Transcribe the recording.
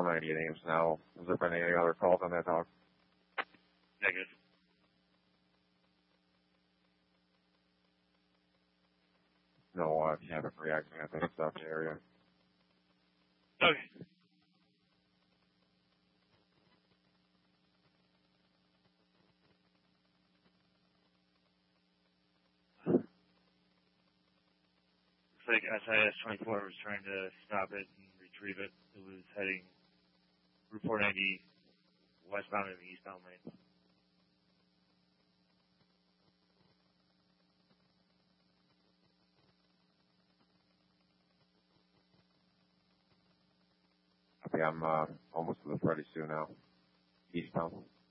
498 Ames now. Has there been any other calls on that dog? Negative. No, I haven't reacted. I think it's out the area. Okay. Looks like SIS-24 was trying to stop it and retrieve it. It was heading Route 490 westbound in the eastbound lane. Okay, I'm almost to the Freddy Sue now. Eastbound.